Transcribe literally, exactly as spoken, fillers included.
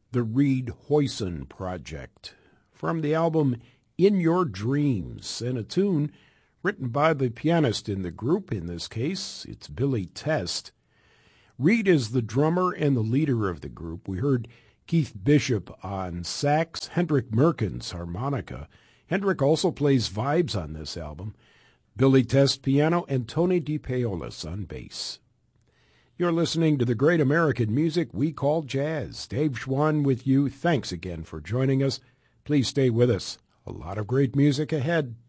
The Reed Hoyson Project, from the album In Your Dreams, and a tune written by the pianist in the group. In this case, it's Billy Test. Reed is the drummer and the leader of the group. We heard Keith Bishop on sax, Hendrik Merkens harmonica. Hendrik also plays vibes on this album. Billy Test piano, and Tony DePaolis on bass. You're listening to the great American music we call jazz. Dave Schwann with you. Thanks again for joining us. Please stay with us. A lot of great music ahead.